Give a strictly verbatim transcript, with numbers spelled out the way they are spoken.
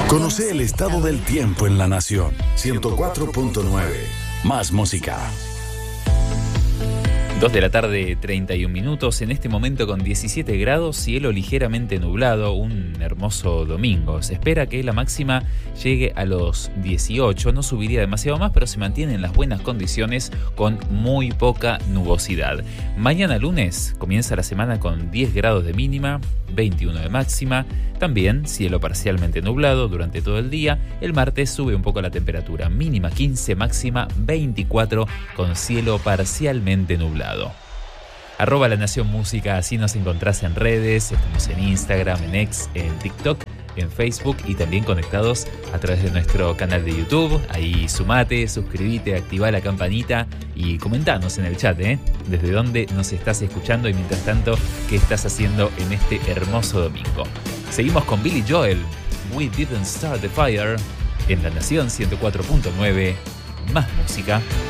Conoce el estado del tiempo en la nación. ciento cuatro punto nueve. Más música. dos de la tarde, treinta y un minutos. En este momento con diecisiete grados, cielo ligeramente nublado, un hermoso domingo. Se espera que la máxima llegue a los dieciocho, no subiría demasiado más, pero se mantiene en las buenas condiciones con muy poca nubosidad. Mañana lunes comienza la semana con diez grados de mínima, veintiuno de máxima. También cielo parcialmente nublado durante todo el día. El martes sube un poco la temperatura, mínima quince, máxima veinticuatro, con cielo parcialmente nublado. Arroba La Nación Música, así nos encontrás en redes. Estamos en Instagram, en X, en TikTok, en Facebook y también conectados a través de nuestro canal de YouTube. Ahí sumate, suscribite, activá la campanita y comentanos en el chat, ¿eh? Desde dónde nos estás escuchando y mientras tanto, qué estás haciendo en este hermoso domingo. Seguimos con Billy Joel, We Didn't Start the Fire, en La Nación ciento cuatro punto nueve, más música.